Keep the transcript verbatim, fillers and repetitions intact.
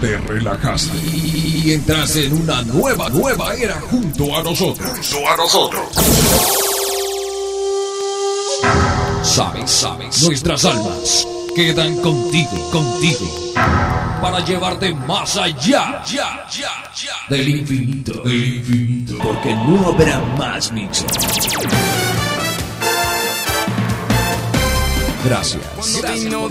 te relajaste y entraste en una nueva, nueva era junto a nosotros. Junto a nosotros. Sabes, sabes, nuestras almas quedan contigo, contigo, para llevarte más allá, ya, ya, ya, del infinito, del infinito, porque no habrá más mixes. Gracias. Cuando Gracias vino por